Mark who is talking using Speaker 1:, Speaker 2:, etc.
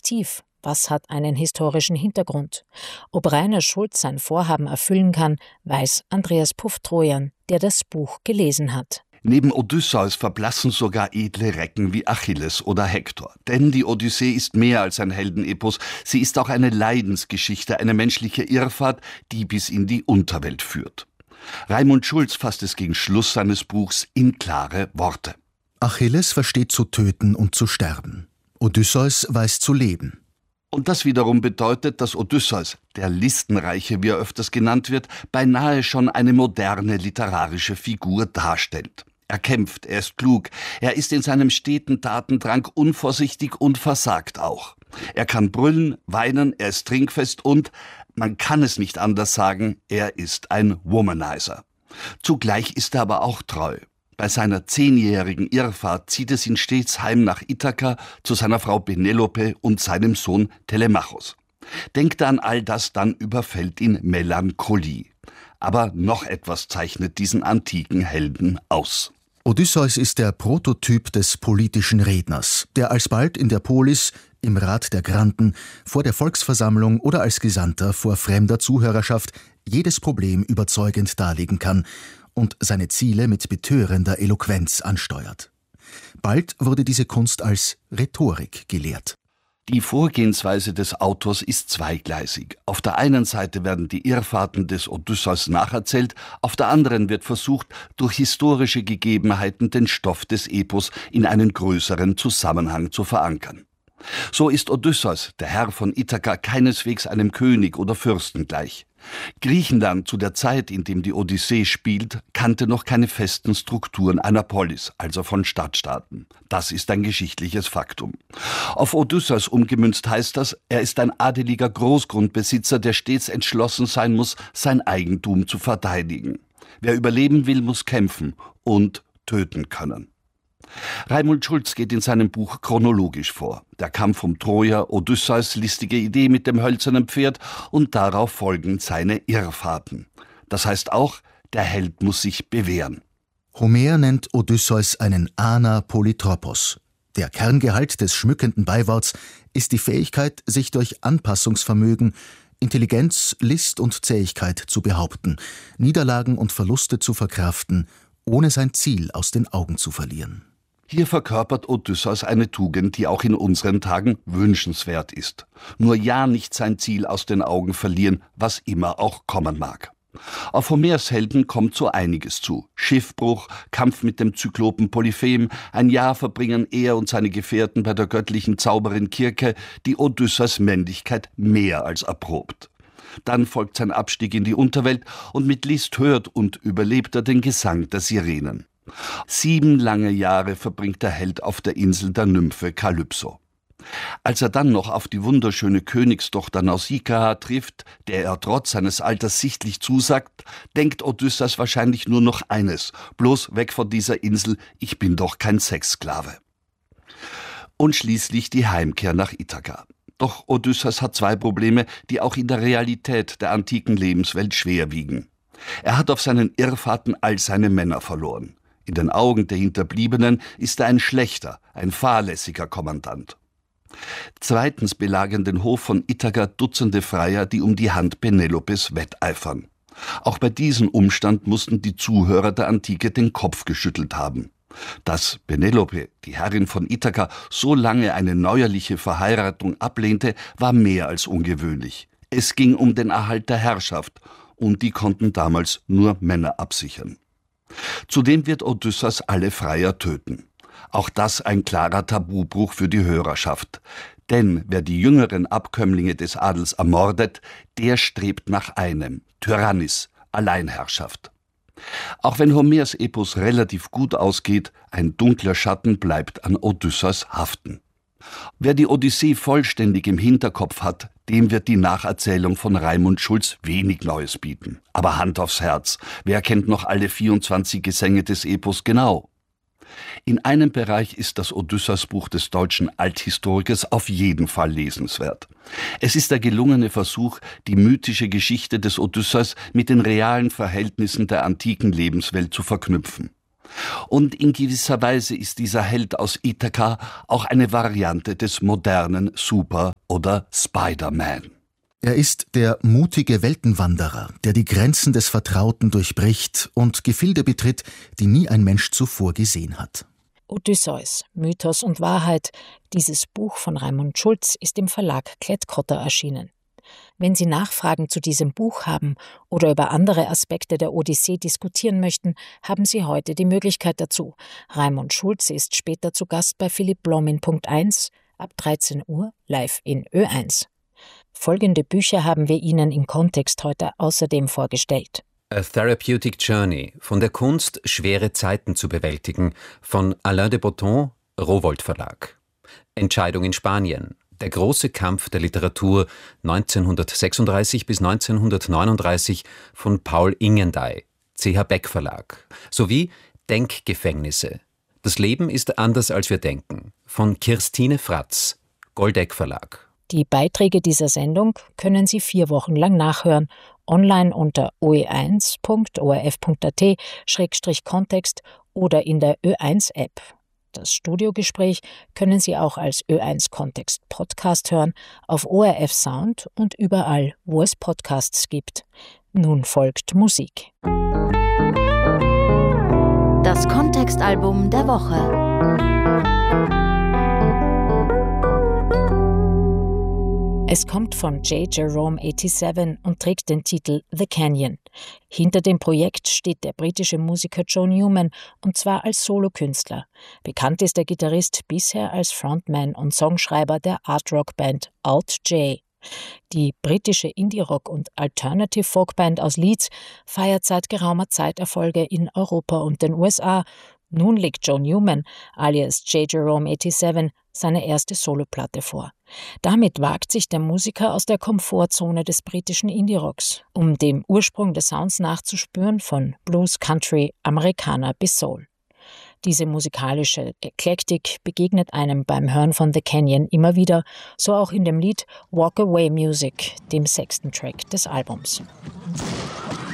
Speaker 1: fiktiv? Was hat einen historischen Hintergrund? Ob Rainer Schulz sein Vorhaben erfüllen kann, weiß Andreas Puff-Trojan, der das Buch gelesen hat.
Speaker 2: Neben Odysseus verblassen sogar edle Recken wie Achilles oder Hektor. Denn die Odyssee ist mehr als ein Heldenepos. Sie ist auch eine Leidensgeschichte, eine menschliche Irrfahrt, die bis in die Unterwelt führt. Raimund Schulz fasst es gegen Schluss seines Buchs in klare Worte.
Speaker 3: Achilles versteht zu töten und zu sterben. Odysseus weiß zu leben.
Speaker 2: Und das wiederum bedeutet, dass Odysseus, der Listenreiche, wie er öfters genannt wird, beinahe schon eine moderne literarische Figur darstellt. Er kämpft, er ist klug, er ist in seinem steten Tatendrang unvorsichtig und versagt auch. Er kann brüllen, weinen, er ist trinkfest und, man kann es nicht anders sagen, er ist ein Womanizer. Zugleich ist er aber auch treu. Bei seiner 10-jährigen Irrfahrt zieht es ihn stets heim nach Ithaka zu seiner Frau Penelope und seinem Sohn Telemachos. Denkt er an all das, dann überfällt ihn Melancholie. Aber noch etwas zeichnet diesen antiken Helden aus.
Speaker 3: Odysseus ist der Prototyp des politischen Redners, der alsbald in der Polis, im Rat der Granden, vor der Volksversammlung oder als Gesandter vor fremder Zuhörerschaft jedes Problem überzeugend darlegen kann und seine Ziele mit betörender Eloquenz ansteuert. Bald wurde diese Kunst als Rhetorik gelehrt.
Speaker 2: Die Vorgehensweise des Autors ist zweigleisig. Auf der einen Seite werden die Irrfahrten des Odysseus nacherzählt, auf der anderen wird versucht, durch historische Gegebenheiten den Stoff des Epos in einen größeren Zusammenhang zu verankern. So ist Odysseus, der Herr von Ithaka, keineswegs einem König oder Fürsten gleich. Griechenland zu der Zeit, in dem die Odyssee spielt, kannte noch keine festen Strukturen einer Polis, also von Stadtstaaten. Das ist ein geschichtliches Faktum. Auf Odysseus umgemünzt heißt das, er ist ein adeliger Großgrundbesitzer, der stets entschlossen sein muss, sein Eigentum zu verteidigen. Wer überleben will, muss kämpfen und töten können. Raimund Schulz geht in seinem Buch chronologisch vor. Der Kampf um Troja, Odysseus' listige Idee mit dem hölzernen Pferd und darauf folgen seine Irrfahrten. Das heißt auch, der Held muss sich bewähren.
Speaker 3: Homer nennt Odysseus einen Ana Polytropos. Der Kerngehalt des schmückenden Beiworts ist die Fähigkeit, sich durch Anpassungsvermögen, Intelligenz, List und Zähigkeit zu behaupten, Niederlagen und Verluste zu verkraften, ohne sein Ziel aus den Augen zu verlieren.
Speaker 2: Hier verkörpert Odysseus eine Tugend, die auch in unseren Tagen wünschenswert ist. Nur ja nicht sein Ziel aus den Augen verlieren, was immer auch kommen mag. Auf Homers Helden kommt so einiges zu. Schiffbruch, Kampf mit dem Zyklopen Polyphem, ein Jahr verbringen er und seine Gefährten bei der göttlichen Zauberin Kirke, die Odysseus Männlichkeit mehr als erprobt. Dann folgt sein Abstieg in die Unterwelt und mit List hört und überlebt er den Gesang der Sirenen. 7 lange Jahre verbringt der Held auf der Insel der Nymphe Kalypso. Als er dann noch auf die wunderschöne Königstochter Nausikaa trifft, der er trotz seines Alters sichtlich zusagt, denkt Odysseus wahrscheinlich nur noch eines: bloß weg von dieser Insel, ich bin doch kein Sexsklave. Und schließlich die Heimkehr nach Ithaka. Doch Odysseus hat 2 Probleme, die auch in der Realität der antiken Lebenswelt schwer wiegen. Er hat auf seinen Irrfahrten all seine Männer verloren. In den Augen der Hinterbliebenen ist er ein schlechter, ein fahrlässiger Kommandant. Zweitens belagern den Hof von Ithaka Dutzende Freier, die um die Hand Penelopes wetteifern. Auch bei diesem Umstand mussten die Zuhörer der Antike den Kopf geschüttelt haben. Dass Penelope, die Herrin von Ithaka, so lange eine neuerliche Verheiratung ablehnte, war mehr als ungewöhnlich. Es ging um den Erhalt der Herrschaft, und die konnten damals nur Männer absichern. Zudem wird Odysseus alle Freier töten. Auch das ein klarer Tabubruch für die Hörerschaft. Denn wer die jüngeren Abkömmlinge des Adels ermordet, der strebt nach einem: Tyrannis, Alleinherrschaft. Auch wenn Homers Epos relativ gut ausgeht, ein dunkler Schatten bleibt an Odysseus haften. Wer die Odyssee vollständig im Hinterkopf hat, dem wird die Nacherzählung von Raimund Schulz wenig Neues bieten. Aber Hand aufs Herz, wer kennt noch alle 24 Gesänge des Epos genau? In einem Bereich ist das Odysseus-Buch des deutschen Althistorikers auf jeden Fall lesenswert. Es ist der gelungene Versuch, die mythische Geschichte des Odysseus mit den realen Verhältnissen der antiken Lebenswelt zu verknüpfen. Und in gewisser Weise ist dieser Held aus Ithaka auch eine Variante des modernen Super- oder Spider-Man.
Speaker 3: Er ist der mutige Weltenwanderer, der die Grenzen des Vertrauten durchbricht und Gefilde betritt, die nie ein Mensch zuvor gesehen hat.
Speaker 1: Odysseus, Mythos und Wahrheit. Dieses Buch von Raimund Schulz ist im Verlag Klett-Cotta erschienen. Wenn Sie Nachfragen zu diesem Buch haben oder über andere Aspekte der Odyssee diskutieren möchten, haben Sie heute die Möglichkeit dazu. Raimund Schulz ist später zu Gast bei Philipp Blom in Punkt 1, ab 13 Uhr live in Ö1. Folgende Bücher haben wir Ihnen im Kontext heute außerdem vorgestellt.
Speaker 4: A Therapeutic Journey, von der Kunst, schwere Zeiten zu bewältigen, von Alain de Botton, Rowohlt Verlag. Entscheidung in Spanien, der große Kampf der Literatur 1936 bis 1939 von Paul Ingendey, CH Beck Verlag. Sowie Denkgefängnisse. Das Leben ist anders als wir denken, von Kirstine Fratz, Goldeck Verlag.
Speaker 1: Die Beiträge dieser Sendung können Sie 4 Wochen lang nachhören, online unter oe1.orf.at/Kontext oder in der Ö1-App. Das Studiogespräch können Sie auch als Ö1-Kontext-Podcast hören, auf ORF Sound und überall, wo es Podcasts gibt. Nun folgt Musik.
Speaker 5: Das Kontextalbum der Woche.
Speaker 1: Es kommt von J. Jerome 87 und trägt den Titel The Canyon. Hinter dem Projekt steht der britische Musiker Joe Newman, und zwar als Solokünstler. Bekannt ist der Gitarrist bisher als Frontman und Songschreiber der Art-Rock-Band Alt J. Die britische Indie-Rock- und Alternative-Folk-Band aus Leeds feiert seit geraumer Zeit Erfolge in Europa und den USA. Nun legt Joe Newman, alias J. Jerome 87, seine erste Soloplatte vor. Damit wagt sich der Musiker aus der Komfortzone des britischen Indie-Rocks, um dem Ursprung des Sounds nachzuspüren, von Blues, Country, Amerikaner bis Soul. Diese musikalische Eklektik begegnet einem beim Hören von The Canyon immer wieder, so auch in dem Lied Walk Away Music, dem 6. Track des Albums.